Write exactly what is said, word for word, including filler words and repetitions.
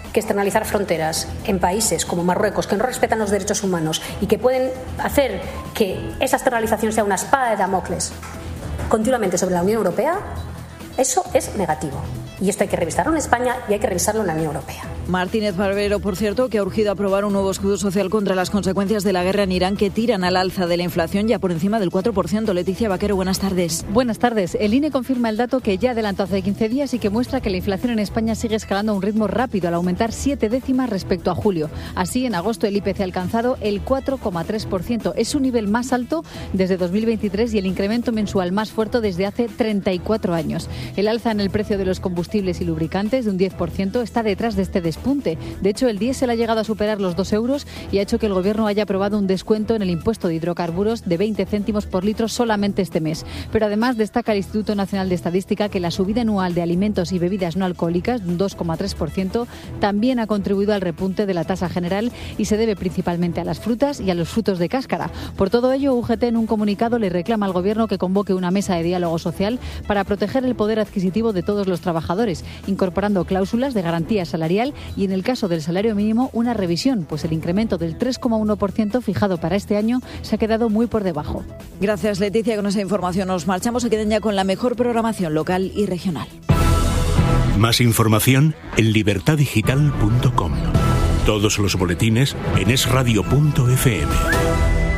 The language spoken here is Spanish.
que externalizar fronteras en países como Marruecos, que no respetan los derechos humanos y que pueden hacer que esa externalización sea una espada de Damocles continuamente sobre la Unión Europea, eso es negativo. Y esto hay que revisarlo en España y hay que revisarlo en la Unión Europea. Martínez Barbero, por cierto, que ha urgido a aprobar un nuevo escudo social contra las consecuencias de la guerra en Irán que tiran al alza de la inflación ya por encima del cuatro por ciento. Leticia Vaquero, buenas tardes. Buenas tardes. El I N E confirma el dato que ya adelantó hace quince días y que muestra que la inflación en España sigue escalando a un ritmo rápido al aumentar siete décimas respecto a julio. Así, en agosto el I P C ha alcanzado el cuatro coma tres por ciento. Es su nivel más alto desde dos mil veintitrés y el incremento mensual más fuerte desde hace treinta y cuatro años. El alza en el precio de los combustibles y lubricantes de un diez por ciento está detrás de este despunte. De hecho, el diésel ha llegado a superar los dos euros y ha hecho que el Gobierno haya aprobado un descuento en el impuesto de hidrocarburos de veinte céntimos por litro solamente este mes. Pero además destaca el Instituto Nacional de Estadística que la subida anual de alimentos y bebidas no alcohólicas de un dos coma tres por ciento también ha contribuido al repunte de la tasa general y se debe principalmente a las frutas y a los frutos de cáscara. Por todo ello, U G T en un comunicado le reclama al Gobierno que convoque una mesa de diálogo social para proteger el poder adquisitivo de todos los trabajadores, incorporando cláusulas de garantía salarial y, en el caso del salario mínimo, una revisión, pues el incremento del tres coma uno por ciento fijado para este año se ha quedado muy por debajo. Gracias, Leticia. Con esa información nos marchamos. Se queden ya con la mejor programación local y regional. Más información en libertad digital punto com. Todos los boletines en es radio punto efe eme.